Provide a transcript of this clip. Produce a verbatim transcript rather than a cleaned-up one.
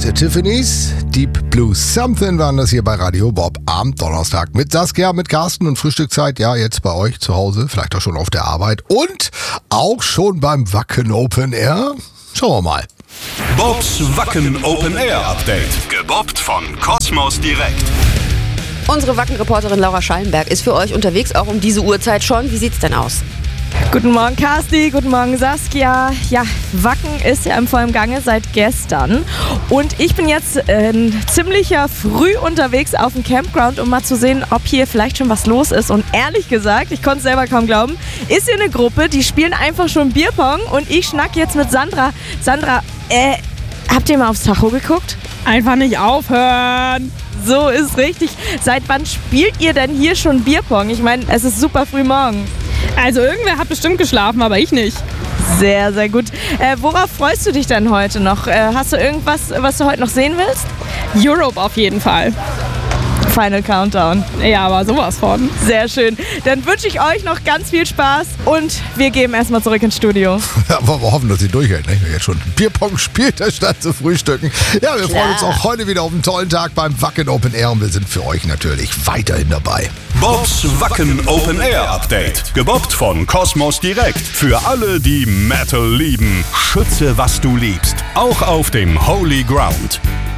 der Tiffany's. Deep Blue Something waren das hier bei Radio Bob am Donnerstag. Mit Saskia, mit Carsten und Frühstückszeit. Ja, jetzt bei euch zu Hause, vielleicht auch schon auf der Arbeit und auch schon beim Wacken Open Air. Schauen wir mal. Bobs Wacken Open Air Update. Gebobbt von Kosmos Direkt. Unsere Wacken-Reporterin Laura Schallenberg ist für euch unterwegs, auch um diese Uhrzeit schon. Wie sieht's denn aus? Guten Morgen, Carsti. Guten Morgen, Saskia. Ja, Wacken ist ja im vollen Gange seit gestern. Und ich bin jetzt äh, ziemlicher früh unterwegs auf dem Campground, um mal zu sehen, ob hier vielleicht schon was los ist. Und ehrlich gesagt, ich konnte es selber kaum glauben, ist hier eine Gruppe, die spielen einfach schon Bierpong. Und ich schnack jetzt mit Sandra. Sandra, äh, habt ihr mal aufs Tacho geguckt? Einfach nicht aufhören. So ist richtig. Seit wann spielt ihr denn hier schon Bierpong? Ich meine, es ist super früh morgens. Also irgendwer hat bestimmt geschlafen, aber ich nicht. Sehr, sehr gut. Äh, worauf freust du dich denn heute noch? Äh, hast du irgendwas, was du heute noch sehen willst? Europe auf jeden Fall. Final Countdown. Ja, aber sowas von. Sehr schön. Dann wünsche ich euch noch ganz viel Spaß und wir gehen erstmal zurück ins Studio. Ja, aber wir hoffen, dass sie durchhält. Ne? Jetzt schon Bierpong spielt, statt zu frühstücken. Ja, wir Klar. freuen uns auch heute wieder auf einen tollen Tag beim Wacken Open Air und wir sind für euch natürlich weiterhin dabei. Bobs Wacken Open Air Update. Gebobbt von Kosmos Direkt. Für alle, die Metal lieben. Schütze, was du liebst. Auch auf dem Holy Ground.